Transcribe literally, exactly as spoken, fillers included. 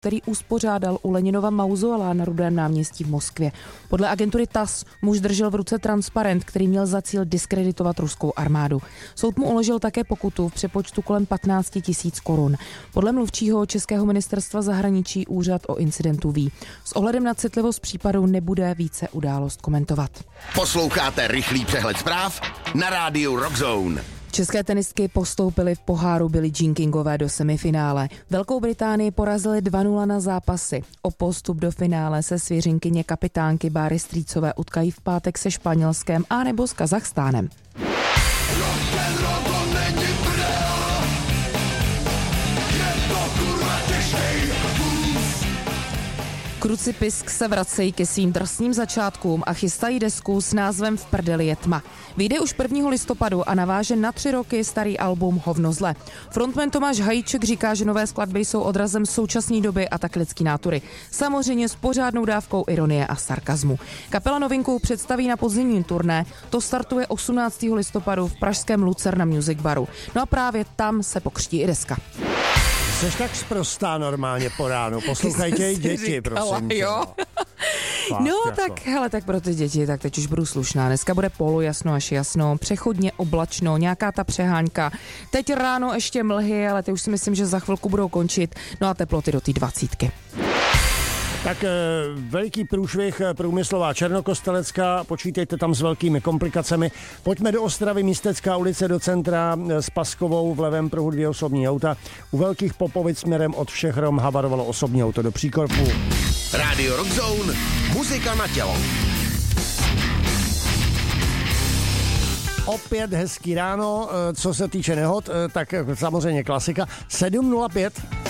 který uspořádal u Leninova mauzolea na Rudém náměstí v Moskvě. Podle agentury T A S muž držel v ruce transparent, který měl za cíl diskreditovat ruskou armádu. Soud mu uložil také pokutu v přepočtu kolem patnáct tisíc korun. Podle mluvčího Českého ministerstva zahraničí úřad o incidentu ví. S ohledem na citlivost případu nebude více událost komentovat. Posloucháte rychlý přehled zpráv na rádiu Rockzone. České tenistky postoupily v poháru Billie Jean Kingové do semifinále. Velkou Británii porazili dva nula na zápasy. O postup do finále se svěřinkyně kapitánky Báry Strýcové utkají v pátek se Španělskem a nebo s Kazachstánem. Krucipisk se vracejí ke svým drsným začátkům a chystají desku s názvem V prdeli je tma. Vyjde už prvního listopadu a naváže na tři roky starý album Hovno zle. Frontman Tomáš Hajíček říká, že nové skladby jsou odrazem současné doby a tak lidský nátury. Samozřejmě s pořádnou dávkou ironie a sarkazmu. Kapela novinku představí na podzimním turné, to startuje osmnáctého listopadu v pražském Lucerna Music Baru. No a právě tam se pokřtí i deska. Jseš tak sprostá normálně po ránu, poslouchajte i děti, říkala, prosím tě. Jo. Fakt, no jako. tak, hele, tak pro ty děti, tak teď už budu slušná. Dneska bude polojasno až jasno, přechodně oblačno, nějaká ta přehánka. Teď ráno ještě mlhy, ale ty už si myslím, že za chvilku budou končit. No a teploty do té dvacítky. Tak e, veliký průšvih, průmyslová Černokostelecká, počítejte tam s velkými komplikacemi. Pojďme do Ostravy, Místecká ulice do centra s Paskovou, v levém pruhu dvě osobní auta. U Velkých Popovic směrem od Všechrom havarovalo osobní auto do Příkorpu. Rádio Rockzone, muzika na tělo. Opět hezký ráno, co se týče nehod, tak samozřejmě klasika. sedm nula pět